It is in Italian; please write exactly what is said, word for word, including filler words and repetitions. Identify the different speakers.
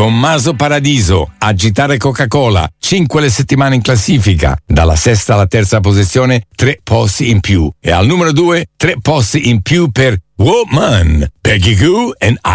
Speaker 1: Tommaso Paradiso, Agitare Coca-Cola, cinque le settimane in classifica, dalla sesta alla terza posizione, tre posti in più. E al numero due, tre posti in più per Woman, Peggy Gou and